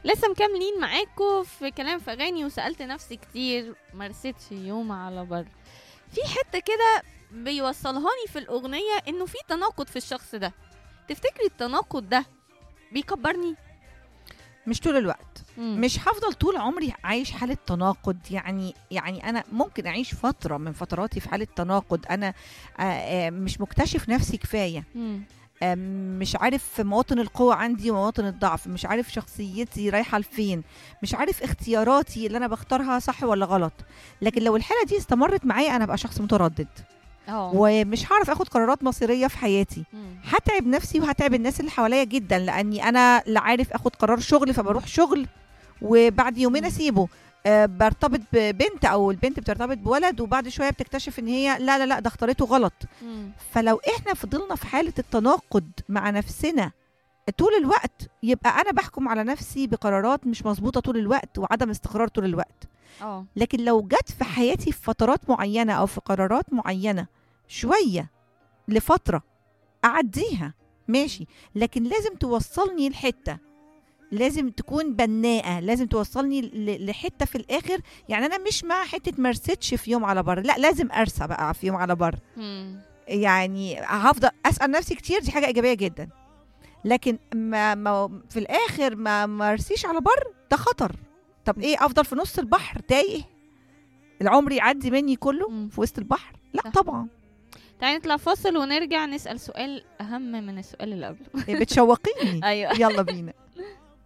لسه مكملين معاكم في كلام في اغاني، وسألت نفسي كتير مرستش يوم على بر. في حتة كده بيوصلهاني في الأغنية إنه في تناقض في الشخص ده. تفتكري التناقض ده بيكبرني؟ مش طول الوقت. مم. مش هفضل طول عمري عايش حالة تناقض. يعني أنا ممكن أعيش فترة من فتراتي في حالة تناقض. أنا مش مكتشف نفسي كفاية. مم. مش عارف مواطن القوة عندي ومواطن الضعف، مش عارف شخصيتي رايحة لفين، مش عارف اختياراتي اللي أنا بختارها صح ولا غلط. لكن لو الحالة دي استمرت معايا أنا بقى شخص متردد، ومش هعرف اخد قرارات مصيريه في حياتي. هتعب نفسي وهتعب الناس اللي حواليا جدا، لاني انا لا عارف اخد قرار شغل فبروح شغل وبعد يومين اسيبه. برتبط ببنت او البنت بترتبط بولد وبعد شويه بتكتشف ان هي لا لا لا ده اختارته غلط. فلو احنا فضلنا في حاله التناقض مع نفسنا طول الوقت يبقى انا بحكم على نفسي بقرارات مش مظبوطه طول الوقت وعدم استقرار طول الوقت. لكن لو جت في حياتي في فترات معينه او في قرارات معينه شويه لفتره اعديها ماشي، لكن لازم توصلني لحته، لازم تكون بناءه، لازم توصلني لحته في الاخر. يعني انا مش مع حته مرستش في يوم على بر، لا لازم ارسى بقى في يوم على بر. يعني هفضل اسال نفسي كتير، دي حاجه ايجابيه جدا، لكن ما في الاخر ما مرسيش على بر، ده خطر. طب ايه، افضل في نص البحر تايه العمر يعدي مني كله في وسط البحر؟ لا طبعا. تعالي نطلع فاصل ونرجع نسأل سؤال أهم من السؤال اللي قبله. بتشوقيني. أيوة. يلا بينا.